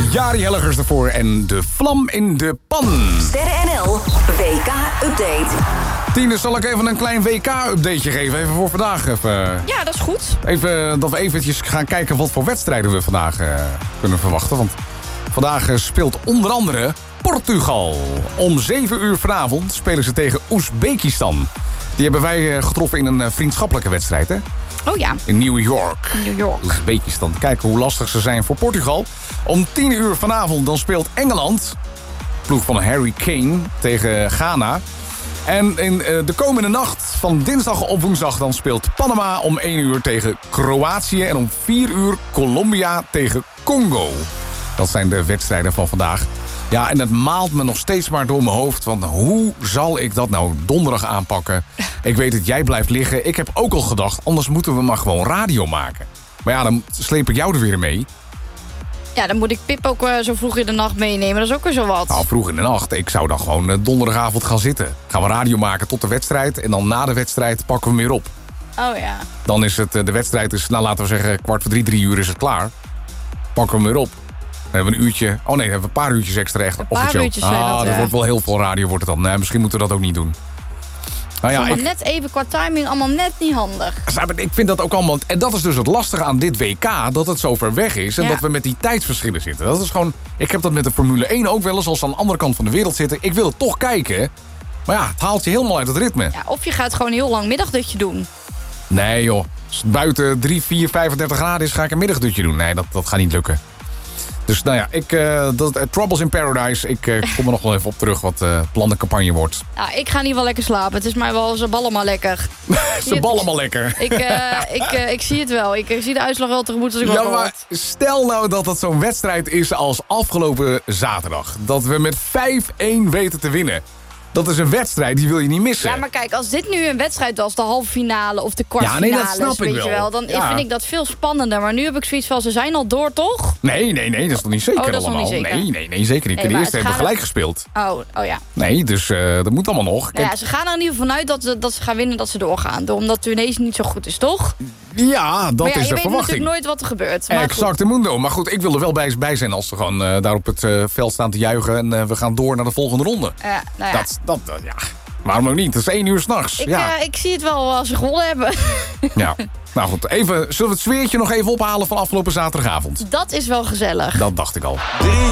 Jari Helligers ervoor en de vlam in de pan. Sterren NL, WK-update. Tine, zal ik even een klein WK-updateje geven? Even voor vandaag. Ja, dat is goed. Even, dat we eventjes gaan kijken wat voor wedstrijden we vandaag kunnen verwachten. Want vandaag speelt onder andere Portugal. Om 7 uur vanavond spelen ze tegen Oezbekistan. Die hebben wij getroffen in een vriendschappelijke wedstrijd, hè? Oh ja. In New York. New York. Oezbekistan. Kijken hoe lastig ze zijn voor Portugal. Om 10 uur vanavond dan speelt Engeland, ploeg van Harry Kane, tegen Ghana. En in de komende nacht van dinsdag op woensdag dan speelt Panama om 1 uur tegen Kroatië. En om 4 uur Colombia tegen Congo. Dat zijn de wedstrijden van vandaag. Ja, en het maalt me nog steeds maar door mijn hoofd. Want hoe zal ik dat nou donderdag aanpakken? Ik weet dat jij blijft liggen. Ik heb ook al gedacht, anders moeten we maar gewoon radio maken. Maar ja, dan sleep ik jou er weer mee. Ja, dan moet ik Pip ook zo vroeg in de nacht meenemen. Dat is ook weer zo wat. Nou, vroeg in de nacht. Ik zou dan gewoon donderdagavond gaan zitten. Gaan we radio maken tot de wedstrijd. En dan na de wedstrijd pakken we hem weer op. Oh ja. Dan is het, de wedstrijd is, nou laten we zeggen, 2:45, 3 uur is het klaar. Pakken we hem weer op. Dan hebben we een uurtje. Oh nee, dan hebben we een paar uurtjes extra echt. Een paar uurtjes zijn dat, dat wordt wel heel veel radio wordt het dan. Nee, misschien moeten we dat ook niet doen. Nou ja, net even qua timing allemaal net niet handig. Ik vind dat ook allemaal. En dat is dus het lastige aan dit WK. Dat het zo ver weg is. En dat we met die tijdsverschillen zitten. Dat is gewoon. Ik heb dat met de Formule 1 ook wel eens. Als ze aan de andere kant van de wereld zitten. Ik wil het toch kijken. Maar ja, het haalt je helemaal uit het ritme. Ja, of je gaat gewoon een heel lang middagdutje doen. Nee joh. Als het buiten 3, 4, 35 graden is, ga ik een middagdutje doen. Nee, dat gaat niet lukken. Dus nou ja, Troubles in Paradise. Ik kom er nog wel even op terug wat het landencampagne wordt. Ja, ik ga in ieder geval lekker slapen. Het is mij wel ze ballen maar lekker. Ze ballen maar lekker. Ik zie het wel. Ik zie de uitslag wel tegemoet als ik wakker maar word. stel nou dat het zo'n wedstrijd is als afgelopen zaterdag. Dat we met 5-1 weten te winnen. Dat is een wedstrijd, die wil je niet missen. Ja, maar kijk, als dit nu een wedstrijd was, de halve finale of de kwartfinale, dat snap ik wel. Dan vind ik dat veel spannender. Maar nu heb ik zoiets van, ze zijn al door, toch? Nee, dat is nog niet zeker dat is allemaal. Nog niet zeker. Nee, zeker niet. De eerste hebben we gelijk gespeeld. Oh ja. Nee, dus dat moet allemaal nog. Nou ja, ze gaan er in ieder geval vanuit dat ze gaan winnen, dat ze doorgaan. Omdat Tunesië niet zo goed is, toch? Ja, dat is de verwachting. Je weet natuurlijk nooit wat er gebeurt. Exactemundo. Maar goed, ik wil er wel bij zijn als ze gewoon daar op het veld staan te juichen. En we gaan door naar de volgende ronde. Nou ja. Ja. Waarom ook niet? Het is 1 uur 's nachts. Ik zie het wel als ze gewonnen hebben. Ja. Nou goed, zullen we het sfeertje nog even ophalen van afgelopen zaterdagavond? Dat is wel gezellig. Dat dacht ik al.